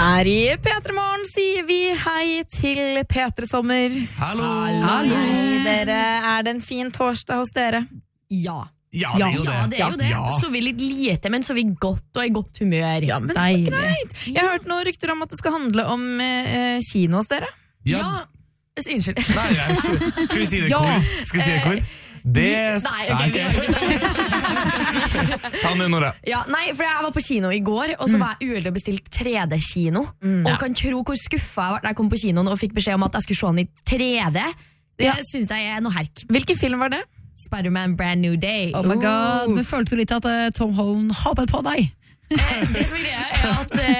Her i P3morgen sier vi hei til P3 Sommer. Hallo! Hei dere, er det en fin torsdag hos dere? Ja. Ja, det er jo det. Ja, det er jo det. Ja. Så vi litt lite, men så vi godt og i godt humør. Ja, men så greit. Jeg har hørt noen rykter om at det skal handle om kino hos dere. Ja. Unnskyld. Nei, skal vi si det hvor? Skal vi si det hvor? Det... Nei, ok, vi gjør ikke det. Ta den Nora. Ja, nei, for jeg var på kino i går, og så var jeg uheldig og bestilt 3D-kino. Og kan tro hvor skuffa jeg var da jeg kom på kinoen og fikk beskjed om at jeg skulle se den i 3D. Det synes jeg er noe herk. Hvilken film var det? Spider-Man Brand New Day. Oh my god, men følte du litt at Tom Holland hoppet på deg? Det som er greia er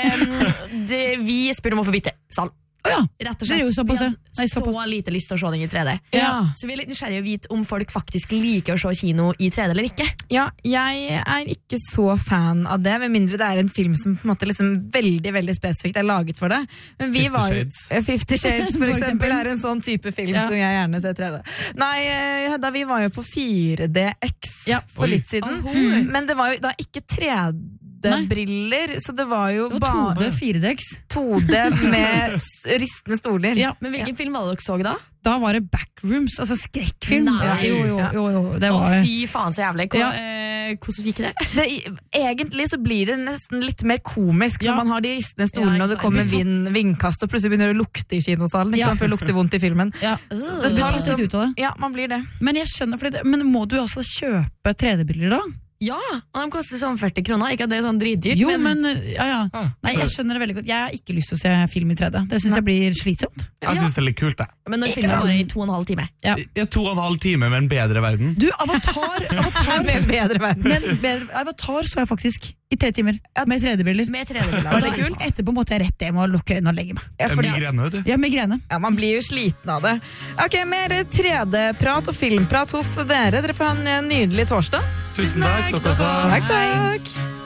at vi spør om å få bytte sal. Ja, rett og det er jo slett. såpass Vi det. Nei, hadde såpass. så lite lyst til å se den i 3D. Ja. Så vi er litt nysgjerrige å vite om folk faktisk liker å se kino i 3D eller ikke. Ja, jeg er ikke så fan av det, med mindre det er en film som på en måte liksom veldig, veldig spesifikt er laget for det. Men vi 50 Shades. 50 Shades for eksempel er en sånn type film Ja. som jeg gjerne ser 3D. Nei, da vi var jo på 4DX for Oi. litt siden, men det var jo da ikke 3D-briller, så det var jo Det var bare 2D, 4DX. 2D med ristende stoler. Ja, Men hvilken film var det dere så da? da var det Backrooms, altså skrekkfilm. Nei. Jo, det Å, var... fy faen så jævlig. Hvordan gikk det? Egentlig så blir det nesten litt mer komisk Ja. når man har de ristende stolene, Ja, og det ikke kommer vindkast, og plutselig begynner det å lukte i kinosalen, ikke Ja. sant, for det lukter vondt i filmen. Ja, Det det tar tar litt ut av det. Ja, man blir det. Men jeg skjønner, men må du også kjøpe 3D-briller da? Ja, og de koster sånn 40 kroner. Ikke at det er sånn dritdyrt. Jo, men ja. Ah, Nei, jeg skjønner det veldig godt. Jeg har ikke lyst til å se film i 3D. Det synes jeg blir slitsomt. Jeg synes det er litt kult, det. Men når filmen bare er i 2,5 timer. Ja. 2,5 timer med en bedre verden. Du, Avatar Med bedre verden. Avatar så jeg faktisk i 3 timer med 3D-briller. Med 3D-briller. Og Det da, er kult. etterpå måtte jeg rett hjem og lukke øynene og legge meg. Ja, fordi, Migrene, vet du. Ja, migrene. ja, man blir jo sliten av det. Ok, mer 3D-prat og filmprat hos dere. Dere får ha en nydelig torsdag. Tusen takk, dere også. Takk, takk.